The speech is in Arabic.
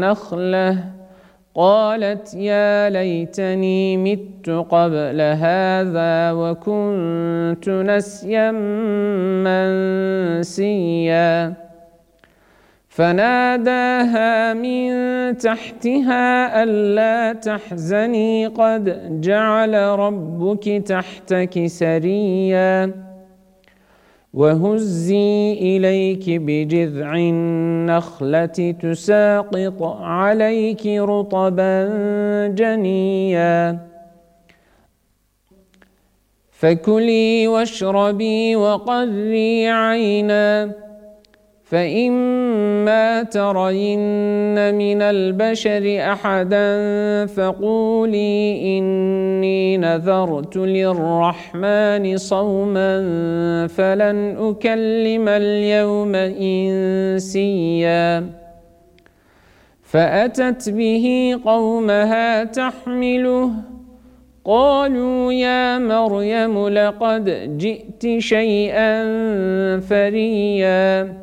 النخلة قالت يا ليتني مت قبل هذا وكنت نسيا منسيا فناداها من تحتها ألا تحزني قد جعل ربك تحتك سريا وهزي إليك بجذع النخلة تساقط عليك رطبا جنيا فكلي واشربي وقري عينا فإما ترين من البشر أحدا فقولي إني نذرت للرحمن صوما فلن أكلم اليوم إنسيا فأتت به قومها تحمله قالوا يا مريم لقد جئت شيئا فريا